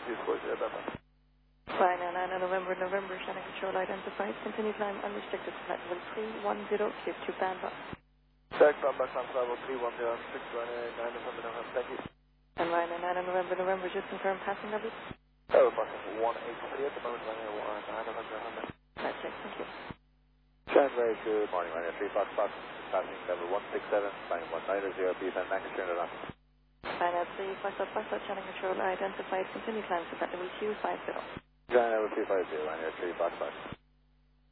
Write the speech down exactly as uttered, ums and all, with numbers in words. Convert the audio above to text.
two four zero, bye bye. Fine, and nine November, November, channel control identified. Continue climb unrestricted flight level three one zero, clear to Bamba. Check, Bamba, climb level three one zero, six runway, nine November, November, thank you. And nine November, November, just confirm passing level. Oh, passing one eight three at the moment, runway one nine November, November. That's check, thank you. Translate, good morning, runway three Fox Fox, passing level one six seven, flying one nine zero, B F N, max turn it on. Fine, at three Foxtrot, Foxtrot, channel control identified. Continue climb to flight level two five zero. China level two five zero, runway three Fox Fox.